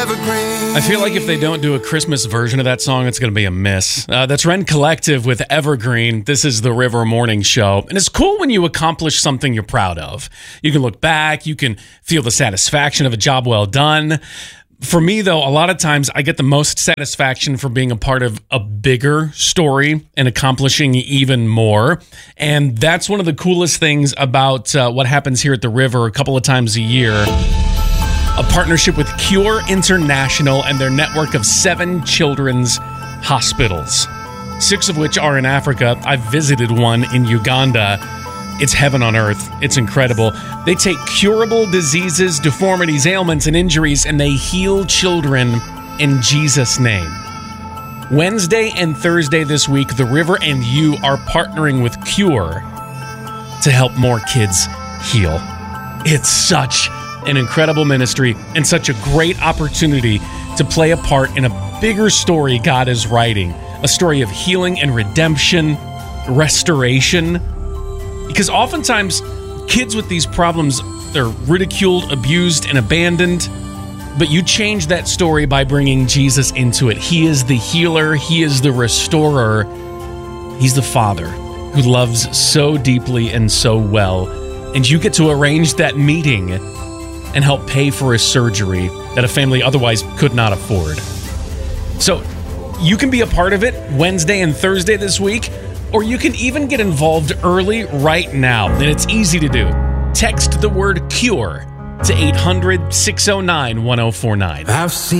evergreen. I feel like if they don't do a Christmas version of that song, it's going to be a miss. That's Ren Collective with Evergreen. This is the River Morning Show. And it's cool when you accomplish something you're proud of. You can look back. You can feel the satisfaction of a job well done. For me, though, a lot of times I get the most satisfaction for being a part of a bigger story and accomplishing even more. And that's one of the coolest things about what happens here at the River a couple of times a year. A partnership with Cure International and their network of 7 children's hospitals, 6 of which are in Africa. I've visited one in Uganda. It's heaven on earth. It's incredible. They take curable diseases, deformities, ailments, and injuries, and they heal children in Jesus' name. Wednesday and Thursday this week, The River and you are partnering with Cure to help more kids heal. It's such an incredible ministry and such a great opportunity to play a part in a bigger story God is writing, a story of healing and redemption, restoration. Because oftentimes, kids with these problems, they're ridiculed, abused, and abandoned. But you change that story by bringing Jesus into it. He is the healer. He is the restorer. He's the Father who loves so deeply and so well. And you get to arrange that meeting and help pay for a surgery that a family otherwise could not afford. So you can be a part of it Wednesday and Thursday this week. Or you can even get involved early right now, and it's easy to do. Text the word CURE to 800-609-1049. I've seen